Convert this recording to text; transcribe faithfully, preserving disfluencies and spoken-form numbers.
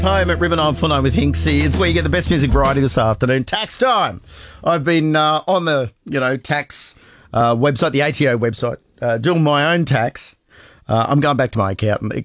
Home at River nine four nine with Hinksy. It's where you get the best music variety this afternoon. Tax time. I've been uh, on the, you know, tax uh, website, the A T O website, uh, doing my own tax. Uh, I'm going back to my accountant.